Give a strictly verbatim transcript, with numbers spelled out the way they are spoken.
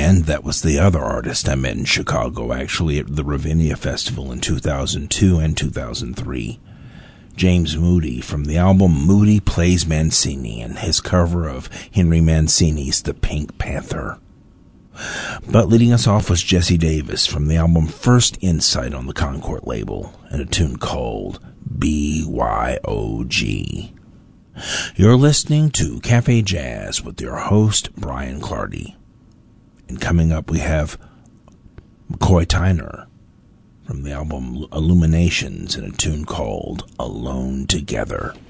And that was the other artist I met in Chicago, actually, at the Ravinia Festival in two thousand two and two thousand three. James Moody from the album Moody Plays Mancini and his cover of Henry Mancini's The Pink Panther. But leading us off was Jesse Davis from the album First Insight on the Concord label and a tune called B Y O G. You're listening to Cafe Jazz with your host, Brian Clardy. And coming up, we have McCoy Tyner from the album Illuminations and a tune called Alone Together.